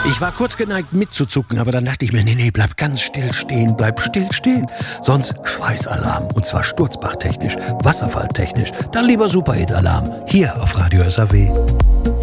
Ich war kurz geneigt mitzuzucken, aber dann dachte ich mir, nee, bleib ganz still stehen, bleib still stehen. Sonst Schweißalarm, und zwar sturzbachtechnisch, wasserfalltechnisch. Dann lieber Super-Hit-Alarm, hier auf Radio SAW.